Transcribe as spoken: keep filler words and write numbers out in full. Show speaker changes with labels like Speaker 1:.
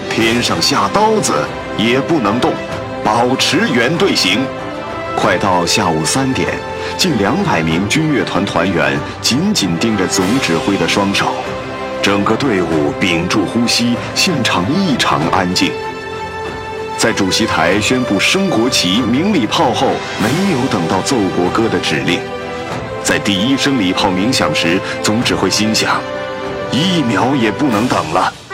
Speaker 1: 天上下刀子也不能动，保持原队形。快到下午三点，近两百名军乐团团员紧紧盯着总指挥的双手，整个队伍屏住呼吸，现场异常安静。在主席台宣布升国旗、鸣礼炮后，没有等到奏国歌的指令。在第一声礼炮鸣响时，总指挥心想：一秒也不能等了。